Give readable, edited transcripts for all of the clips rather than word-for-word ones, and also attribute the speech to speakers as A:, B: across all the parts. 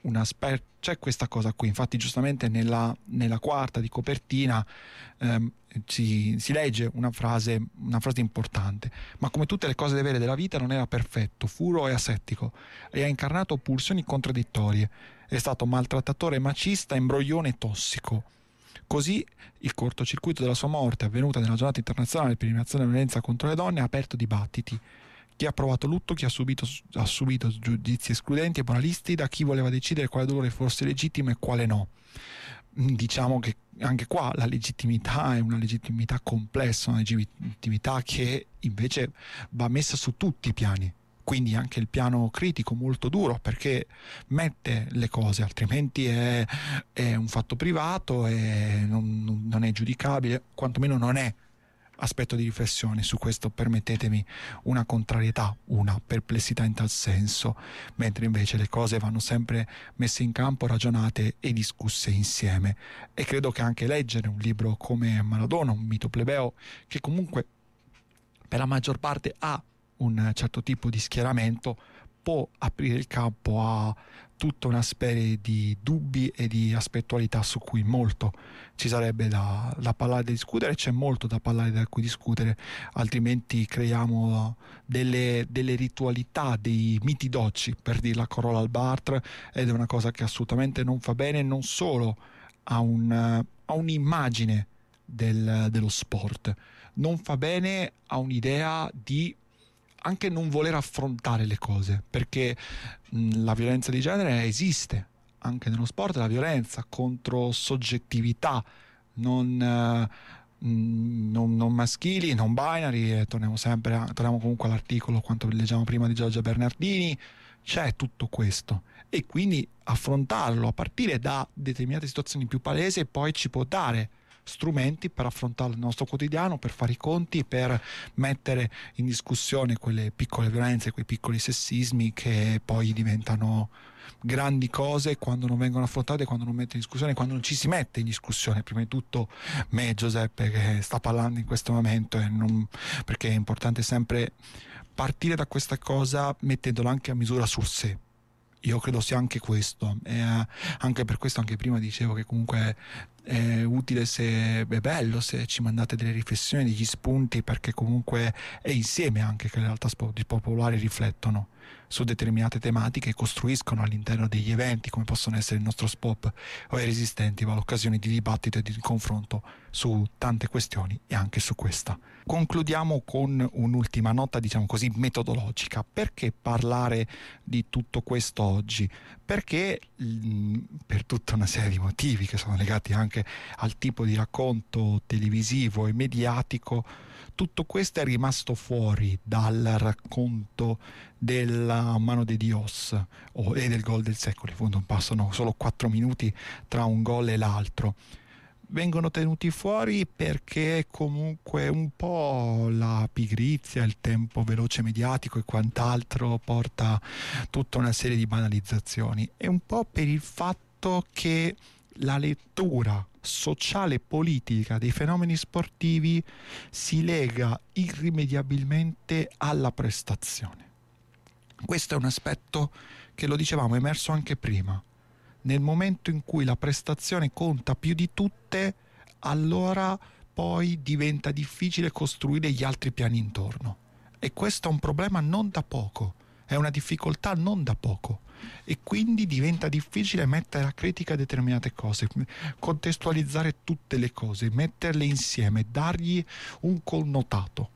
A: c'è questa cosa qui. Infatti giustamente nella quarta di copertina si legge una frase importante: ma come tutte le cose vere della vita non era perfetto, furo e asettico, e ha incarnato pulsioni contraddittorie, è stato maltrattatore macista, imbroglione e tossico. Così il cortocircuito della sua morte, avvenuta nella giornata internazionale per l'eliminazione della violenza contro le donne, ha aperto dibattiti. Chi ha provato lutto, chi ha subito giudizi escludenti e moralisti da chi voleva decidere quale dolore fosse legittimo e quale no. Diciamo che anche qua la legittimità è una legittimità complessa, una legittimità che invece va messa su tutti i piani. Quindi anche il piano critico molto duro, perché mette le cose, altrimenti è un fatto privato e non è giudicabile, quantomeno non è aspetto di riflessione. Su questo permettetemi una contrarietà, una perplessità in tal senso, mentre invece le cose vanno sempre messe in campo, ragionate e discusse insieme. E credo che anche leggere un libro come Maradona, un mito plebeo, che comunque per la maggior parte ha un certo tipo di schieramento, può aprire il campo a tutta una serie di dubbi e di aspettualità su cui molto ci sarebbe da parlare, da discutere. C'è molto da parlare, da cui discutere, altrimenti creiamo delle ritualità, dei miti docci, per dirla con Roland Barthes, ed è una cosa che assolutamente non fa bene, non solo a un'immagine dello sport, non fa bene a un'idea di anche non voler affrontare le cose, perché la violenza di genere esiste anche nello sport, la violenza contro soggettività non maschili, non binary, torniamo comunque all'articolo, quanto leggiamo prima di Giorgia Bernardini. C'è tutto questo, e quindi affrontarlo a partire da determinate situazioni più palesi poi ci può dare strumenti per affrontare il nostro quotidiano, per fare i conti, per mettere in discussione quelle piccole violenze, quei piccoli sessismi che poi diventano grandi cose quando non vengono affrontate, quando non mette in discussione, quando non ci si mette in discussione. Prima di tutto me, Giuseppe, che sta parlando in questo momento, perché è importante sempre partire da questa cosa mettendola anche a misura su sé. Io credo sia anche questo, e anche per questo anche prima dicevo che comunque è utile, se è bello se ci mandate delle riflessioni, degli spunti, perché comunque è insieme anche che le realtà popolari riflettono su determinate tematiche e costruiscono all'interno degli eventi, come possono essere il nostro SPOP o i Resistenti, l'occasione di dibattito e di confronto su tante questioni, e anche su questa. Concludiamo con un'ultima nota, diciamo così, metodologica. Perché parlare di tutto questo oggi? Perché per tutta una serie di motivi che sono legati anche al tipo di racconto televisivo e mediatico, tutto questo è rimasto fuori dal racconto della mano de Dios e del gol del secolo. In fondo passano solo 4 minuti tra un gol e l'altro. Vengono tenuti fuori perché comunque un po' la pigrizia, il tempo veloce mediatico e quant'altro porta tutta una serie di banalizzazioni, e un po' per il fatto che la lettura sociale e politica dei fenomeni sportivi si lega irrimediabilmente alla prestazione. Questo è un aspetto che, lo dicevamo, è emerso anche prima. Nel momento in cui la prestazione conta più di tutte, allora poi diventa difficile costruire gli altri piani intorno. E questo è un problema non da poco, è una difficoltà non da poco. E quindi diventa difficile mettere a critica determinate cose, contestualizzare tutte le cose, metterle insieme, dargli un connotato.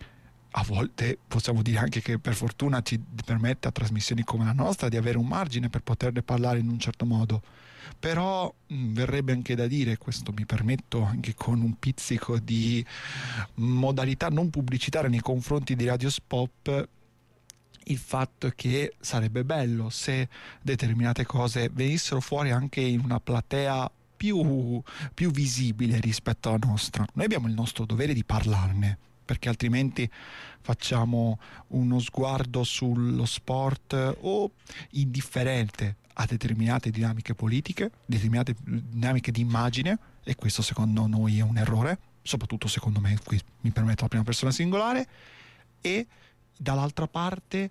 A: A volte possiamo dire anche che per fortuna ci permette a trasmissioni come la nostra di avere un margine per poterne parlare in un certo modo, però verrebbe anche da dire, questo mi permetto anche con un pizzico di modalità non pubblicitaria nei confronti di Radio Spop, il fatto che sarebbe bello se determinate cose venissero fuori anche in una platea più visibile rispetto alla nostra. Noi abbiamo il nostro dovere di parlarne, perché altrimenti facciamo uno sguardo sullo sport o indifferente a determinate dinamiche politiche, determinate dinamiche di immagine, e questo secondo noi è un errore, soprattutto secondo me, qui mi permetto la prima persona singolare, e dall'altra parte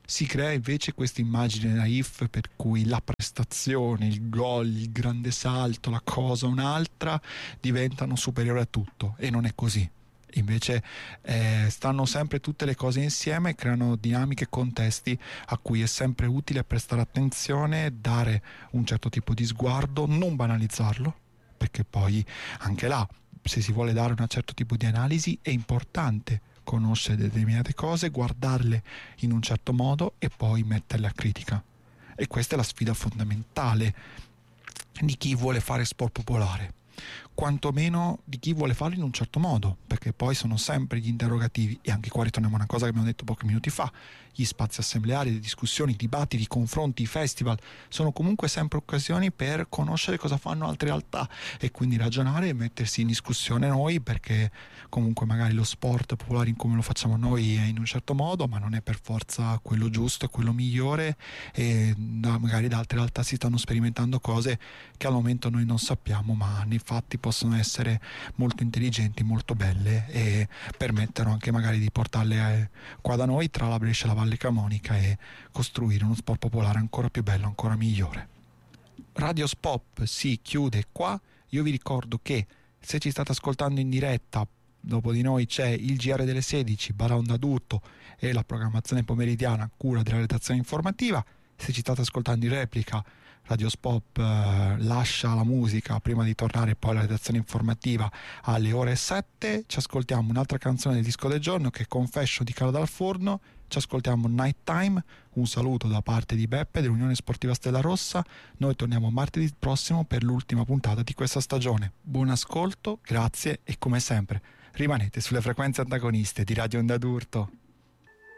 A: Si crea invece questa immagine naif per cui la prestazione, il gol, il grande salto, la cosa, un'altra diventano superiori a tutto, e non è così. Invece stanno sempre tutte le cose insieme e creano dinamiche e contesti a cui è sempre utile prestare attenzione, dare un certo tipo di sguardo, non banalizzarlo, perché poi anche là, se si vuole dare un certo tipo di analisi, è importante conoscere determinate cose, guardarle in un certo modo e poi metterle a critica. E questa è la sfida fondamentale di chi vuole fare sport popolare, quantomeno di chi vuole farlo in un certo modo, perché poi sono sempre gli interrogativi, e anche qua ritorniamo a una cosa che abbiamo detto pochi minuti fa: gli spazi assembleari, le discussioni, i dibattiti, i confronti, i festival sono comunque sempre occasioni per conoscere cosa fanno altre realtà e quindi ragionare e mettersi in discussione noi, perché comunque magari lo sport popolare in come lo facciamo noi è in un certo modo, ma non è per forza quello giusto e quello migliore, e magari da altre realtà si stanno sperimentando cose che al momento noi non sappiamo, ma nei fatti possono essere molto intelligenti, molto belle, e permettono anche magari di portarle qua da noi, tra la Brescia e la Valle Camonica, e costruire uno sport popolare ancora più bello, ancora migliore. Radio Spop si chiude qua. Io vi ricordo che se ci state ascoltando in diretta, dopo di noi c'è il GR delle 16, Baraonda d'Urto e la programmazione pomeridiana a cura della redazione informativa. Se ci state ascoltando in replica, Radio Spop lascia la musica prima di tornare poi alla redazione informativa alle ore 7. Ci ascoltiamo un'altra canzone del disco del giorno, che è Confession di Carlo Dal Forno. Ci ascoltiamo Night Time. Un saluto da parte di Beppe dell'Unione Sportiva Stella Rossa. Noi torniamo martedì prossimo per l'ultima puntata di questa stagione. Buon ascolto, grazie, e come sempre rimanete sulle frequenze antagoniste di Radio Onda d'Urto.